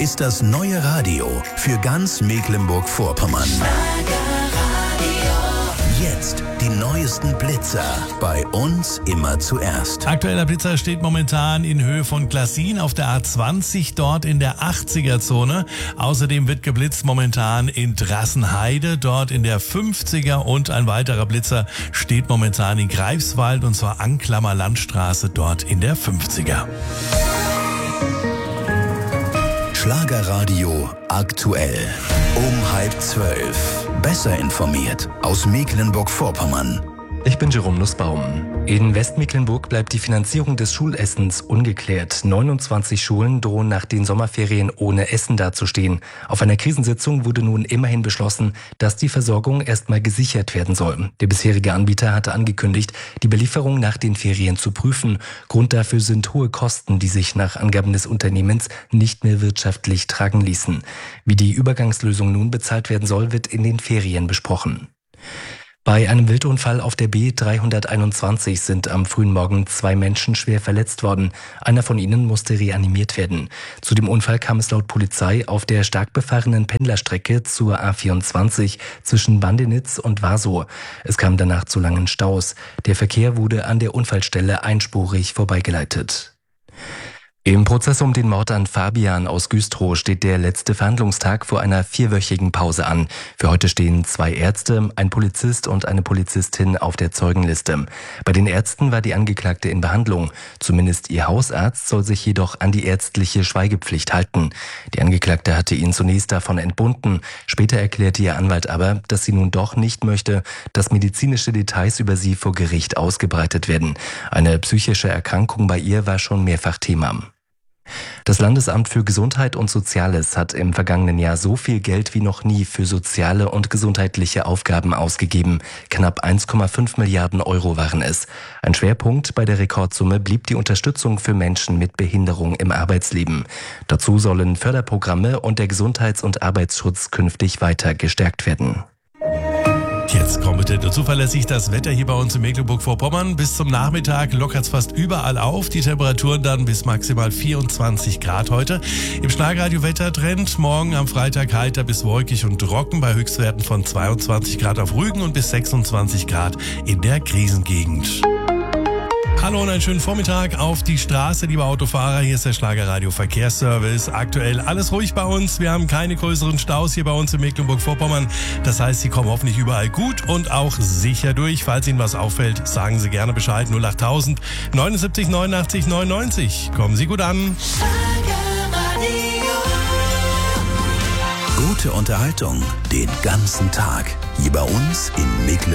ist das neue Radio für ganz Mecklenburg-Vorpommern. Jetzt die neuesten Blitzer. Bei uns immer zuerst. Aktueller Blitzer steht momentan in Höhe von Glassin auf der A20, dort in der 80er-Zone. Außerdem wird geblitzt momentan in Drassenheide, dort in der 50er. Und ein weiterer Blitzer steht momentan in Greifswald, und zwar Anklammer Landstraße, dort in der 50er. Schlagerradio aktuell. Um 11:30. Besser informiert aus Mecklenburg-Vorpommern. Ich bin Jerome Nussbaum. In Westmecklenburg bleibt die Finanzierung des Schulessens ungeklärt. 29 Schulen drohen nach den Sommerferien ohne Essen dazustehen. Auf einer Krisensitzung wurde nun immerhin beschlossen, dass die Versorgung erstmal gesichert werden soll. Der bisherige Anbieter hatte angekündigt, die Belieferung nach den Ferien zu prüfen. Grund dafür sind hohe Kosten, die sich nach Angaben des Unternehmens nicht mehr wirtschaftlich tragen ließen. Wie die Übergangslösung nun bezahlt werden soll, wird in den Ferien besprochen. Bei einem Wildunfall auf der B321 sind am frühen Morgen 2 Menschen schwer verletzt worden. Einer von ihnen musste reanimiert werden. Zu dem Unfall kam es laut Polizei auf der stark befahrenen Pendlerstrecke zur A24 zwischen Bandenitz und Warsow. Es kam danach zu langen Staus. Der Verkehr wurde an der Unfallstelle einspurig vorbeigeleitet. Im Prozess um den Mord an Fabian aus Güstrow steht der letzte Verhandlungstag vor einer 4-wöchigen Pause an. Für heute stehen 2 Ärzte, ein Polizist und eine Polizistin auf der Zeugenliste. Bei den Ärzten war die Angeklagte in Behandlung. Zumindest ihr Hausarzt soll sich jedoch an die ärztliche Schweigepflicht halten. Die Angeklagte hatte ihn zunächst davon entbunden. Später erklärte ihr Anwalt aber, dass sie nun doch nicht möchte, dass medizinische Details über sie vor Gericht ausgebreitet werden. Eine psychische Erkrankung bei ihr war schon mehrfach Thema. Das Landesamt für Gesundheit und Soziales hat im vergangenen Jahr so viel Geld wie noch nie für soziale und gesundheitliche Aufgaben ausgegeben. Knapp 1,5 Milliarden Euro waren es. Ein Schwerpunkt bei der Rekordsumme blieb die Unterstützung für Menschen mit Behinderung im Arbeitsleben. Dazu sollen Förderprogramme und der Gesundheits- und Arbeitsschutz künftig weiter gestärkt werden. Jetzt kompetent und zuverlässig das Wetter hier bei uns in Mecklenburg-Vorpommern. Bis zum Nachmittag lockert es fast überall auf. Die Temperaturen dann bis maximal 24 Grad heute. Im Schlagradio Wettertrend morgen am Freitag heiter bis wolkig und trocken bei Höchstwerten von 22 Grad auf Rügen und bis 26 Grad in der Krisengegend. Hallo und einen schönen Vormittag auf die Straße, liebe Autofahrer. Hier ist der Schlagerradio Verkehrsservice. Aktuell alles ruhig bei uns. Wir haben keine größeren Staus hier bei uns in Mecklenburg-Vorpommern. Das heißt, Sie kommen hoffentlich überall gut und auch sicher durch. Falls Ihnen was auffällt, sagen Sie gerne Bescheid. 08000 79 89 99. Kommen Sie gut an. Gute Unterhaltung den ganzen Tag. Hier bei uns in Mecklenburg.